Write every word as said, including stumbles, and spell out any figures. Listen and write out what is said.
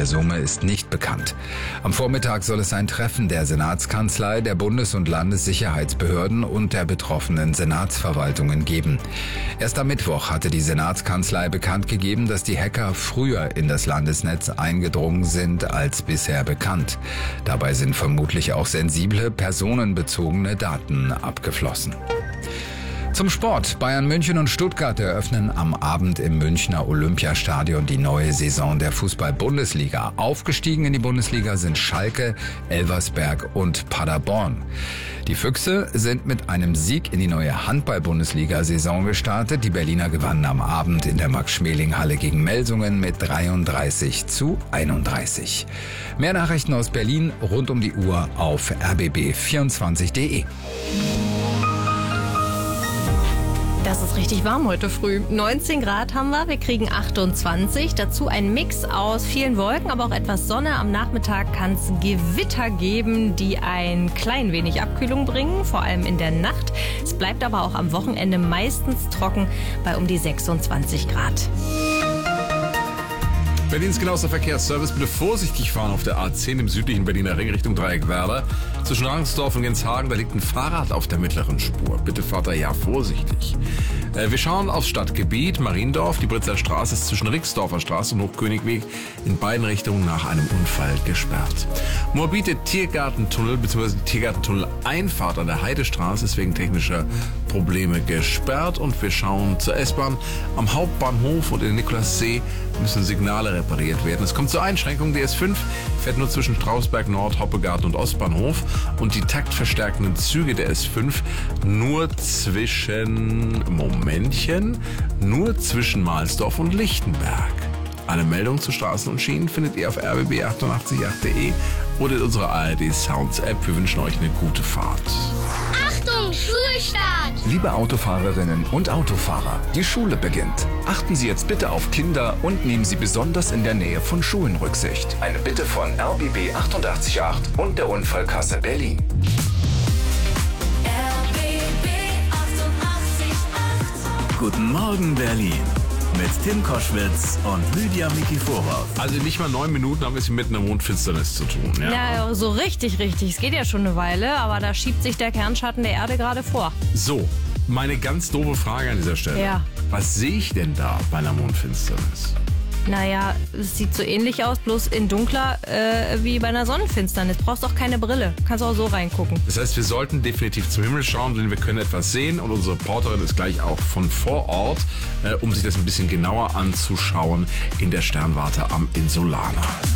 der Summe ist nicht bekannt. Am Vormittag soll es ein Treffen der Senatskanzlei, der Bundes- und Landessicherheitsbehörden und der betroffenen Senatsverwaltungen geben. Erst am Mittwoch hatte die Senatskanzlei bekannt gegeben, dass die Hacker früher in das Landesnetz eingedrungen sind als bisher bekannt. Dabei sind vermutlich auch sensible, personenbezogene Daten abgeflossen. Zum Sport. Bayern München und Stuttgart eröffnen am Abend im Münchner Olympiastadion die neue Saison der Fußball-Bundesliga. Aufgestiegen in die Bundesliga sind Schalke, Elversberg und Paderborn. Die Füchse sind mit einem Sieg in die neue Handball-Bundesliga-Saison gestartet. Die Berliner gewannen am Abend in der Max-Schmeling-Halle gegen Melsungen mit dreiunddreißig zu einunddreißig. Mehr Nachrichten aus Berlin rund um die Uhr auf r b b vierundzwanzig punkt d e. Das ist richtig warm heute früh. neunzehn Grad haben wir, wir kriegen achtundzwanzig. Dazu ein Mix aus vielen Wolken, aber auch etwas Sonne. Am Nachmittag kann es Gewitter geben, die ein klein wenig Abkühlung bringen, vor allem in der Nacht. Es bleibt aber auch am Wochenende meistens trocken bei um die sechsundzwanzig Grad. Berlins genauester Verkehrsservice. Bitte vorsichtig fahren auf der A zehn im südlichen Berliner Ring Richtung Dreieck Werder. Zwischen Rangsdorf und Genshagen, da liegt ein Fahrrad auf der mittleren Spur. Bitte fahrt da ja vorsichtig. Äh, wir schauen aufs Stadtgebiet. Mariendorf, die Britzer Straße ist zwischen Rixdorfer Straße und Hochkönigweg in beiden Richtungen nach einem Unfall gesperrt. Moabite Tiergartentunnel bzw. Tiergartentunnel-Einfahrt an der Heidestraße ist wegen technischer Probleme gesperrt. Und wir schauen zur S-Bahn. Am Hauptbahnhof und in Nikolaussee müssen Signale repariert werden. Es kommt zur Einschränkung. Die S fünf fährt nur zwischen Strausberg Nord, Hoppegarten und Ostbahnhof und die taktverstärkenden Züge der S fünf nur zwischen, Momentchen, nur zwischen Mahlsdorf und Lichtenberg. Alle Meldungen zu Straßen und Schienen findet ihr auf r b b achtundachtzig punkt acht punkt d e oder in unserer A R D Sounds App. Wir wünschen euch eine gute Fahrt. Achtung, Schulstart! Liebe Autofahrerinnen und Autofahrer, die Schule beginnt. Achten Sie jetzt bitte auf Kinder und nehmen Sie besonders in der Nähe von Schulen Rücksicht. Eine Bitte von R B B achtundachtzig Punkt acht und der Unfallkasse Berlin. R B B achtundachtzig Punkt acht. Guten Morgen Berlin mit Tim Koschwitz und Lydia Mikiforov. Also nicht mal neun Minuten haben wir es mit einer Mondfinsternis zu tun. Ja. Ja, so richtig, richtig. Es geht ja schon eine Weile, aber da schiebt sich der Kernschatten der Erde gerade vor. So, meine ganz doofe Frage an dieser Stelle. Ja. Was sehe ich denn da bei einer Mondfinsternis? Naja, es sieht so ähnlich aus, bloß in dunkler äh, wie bei einer Sonnenfinsternis. Brauchst auch keine Brille. Kannst auch so reingucken. Das heißt, wir sollten definitiv zum Himmel schauen, denn wir können etwas sehen. Und unsere Reporterin ist gleich auch von vor Ort, äh, um sich das ein bisschen genauer anzuschauen in der Sternwarte am Insulaner.